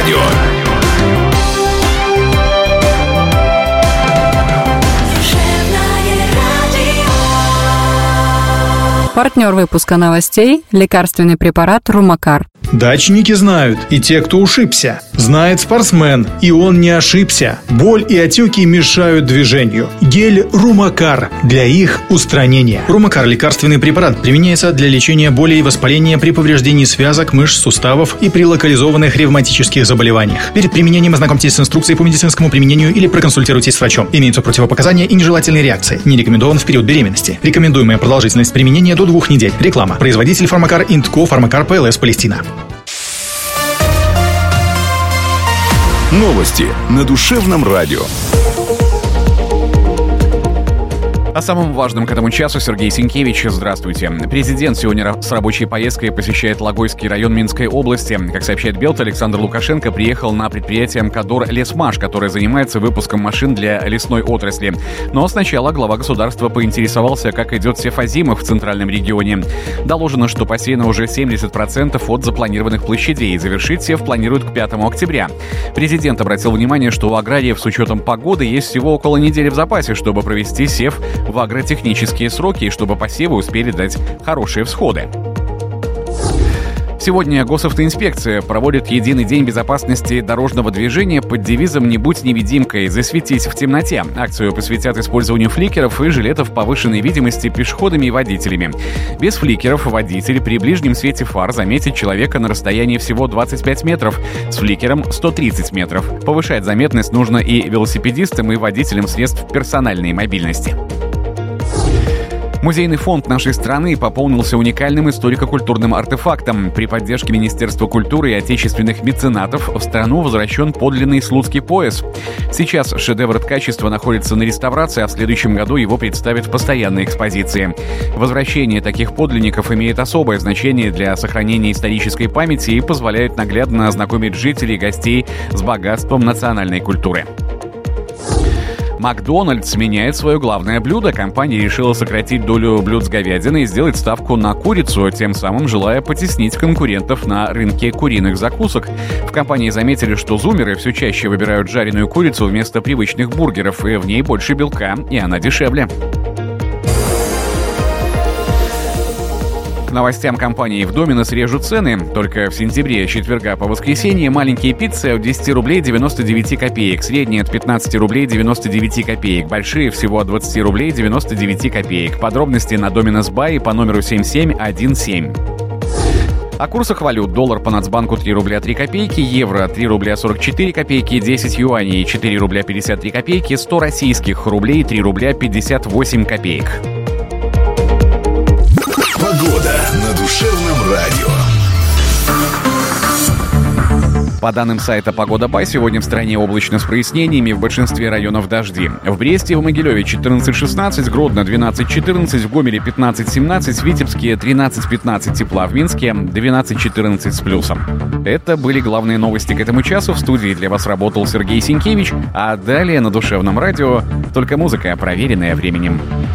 радио. Партнер выпуска новостей – лекарственный препарат Румакар. Дачники знают, и те, кто ушибся. Знает спортсмен, и он не ошибся. Боль и отеки мешают движению. Гель Румакар для их устранения. Румакар – лекарственный препарат, применяется для лечения боли и воспаления при повреждении связок, мышц, суставов и при локализованных ревматических заболеваниях. Перед применением ознакомьтесь с инструкцией по медицинскому применению или проконсультируйтесь с врачом. Имеются противопоказания и нежелательные реакции. Не рекомендован в период беременности. Рекомендуемая продолжительность применения до 2 недель. Реклама. Производитель Фармакар Индко, Фармакар ПЛС, Палестина. Новости на Душевном радио. О самом важном к этому часу Сергей Сенкевич. Здравствуйте. Президент сегодня с рабочей поездкой посещает Логойский район Минской области. Как сообщает Белта, Александр Лукашенко приехал на предприятие МКАДОР «Лесмаш», которое занимается выпуском машин для лесной отрасли. Но сначала глава государства поинтересовался, как идет севозимов в центральном регионе. Доложено, что посеяно уже 70% от запланированных площадей. Завершить сев планируют к 5 октября. Президент обратил внимание, что у аграриев с учетом погоды есть всего около недели в запасе, чтобы провести сев в агротехнические сроки и чтобы посевы успели дать хорошие всходы. Сегодня госавтоинспекция проводит единый день безопасности дорожного движения под девизом «Не будь невидимкой, засветись в темноте». Акцию посвятят использованию фликеров и жилетов повышенной видимости пешеходами и водителями. Без фликеров водитель при ближнем свете фар заметит человека на расстоянии всего 25 метров, с фликером 130 метров. Повышать заметность нужно и велосипедистам, и водителям средств персональной мобильности. Музейный фонд нашей страны пополнился уникальным историко-культурным артефактом. При поддержке Министерства культуры и отечественных меценатов в страну возвращен подлинный Слуцкий пояс. Сейчас шедевр ткачества находится на реставрации, а в следующем году его представят в постоянной экспозиции. Возвращение таких подлинников имеет особое значение для сохранения исторической памяти и позволяет наглядно ознакомить жителей и гостей с богатством национальной культуры. Макдональдс меняет свое главное блюдо. Компания решила сократить долю блюд с говядиной и сделать ставку на курицу, тем самым желая потеснить конкурентов на рынке куриных закусок. В компании заметили, что зумеры все чаще выбирают жареную курицу вместо привычных бургеров, и в ней больше белка, и она дешевле. К новостям компании в Доминос режут цены. Только в сентябре с четверга по воскресенье маленькие пиццы от 10 рублей 99 копеек, средние от 15 рублей 99 копеек, большие всего от 20 рублей 99 копеек. Подробности на Доминос Бай по номеру 7717. О курсах валют. Доллар по Нацбанку 3 рубля 3 копейки, евро 3 рубля 44 копейки, 10 юаней 4 рубля 53 копейки, 100 российских рублей 3 рубля 58 копеек. Погода на Душевном радио. По данным сайта «Погода Бай», сегодня в стране облачно с прояснениями, в большинстве районов дожди. В Бресте и в Могилеве 14-16, Гродно 12-14, в Гомеле 15-17, в Витебске 13-15 тепла, в Минске 12-14 с плюсом. Это были главные новости к этому часу. В студии для вас работал Сергей Сенкевич, а далее на Душевном радио только музыка, проверенная временем.